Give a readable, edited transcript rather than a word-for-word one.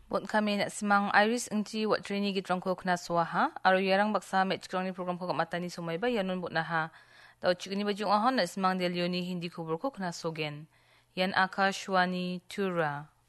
Bon kami nak simang Iris engci wat trainee gitrangko kena suaha. Aru yarang baksa mek cikrang ni program ko matani sumai ba yanun bot naha. Tau cikini baju ahon nak simang delioni hindi kubur ko kena sogen. Yan Akashwani Tura.